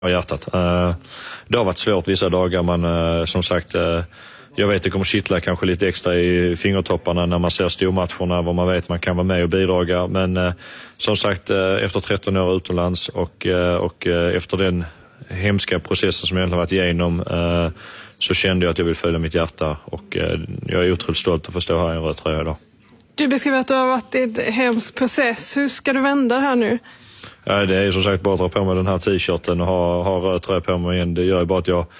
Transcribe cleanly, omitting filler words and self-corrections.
hjärtat. Det har varit svårt vissa dagar, men som sagt, jag vet det kommer kittla kanske lite extra i fingertopparna när man ser stormatcherna, vad man vet man kan vara med och bidraga. Men som sagt, efter 13 år utomlands och efter den hemska processen som jag har varit igenom, så kände jag att jag vill följa mitt hjärta, och jag är otroligt stolt att få stå här i en röd tröja idag. Du beskriver att du har varit i en hemsk process. Hur ska du vända det här nu? Ja, det är som sagt bara att dra på mig den här t-shirten och ha röd tröja på mig igen. Det gör ju bara att jag